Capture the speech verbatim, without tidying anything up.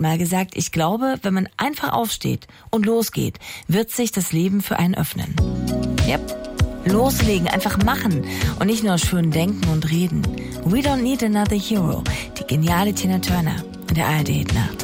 mal gesagt, ich glaube, wenn man einfach aufsteht und losgeht, wird sich das Leben für einen öffnen. Yep. Loslegen, einfach machen und nicht nur schön denken und reden. We don't need another hero. Die geniale Tina Turner in der A R D Nacht.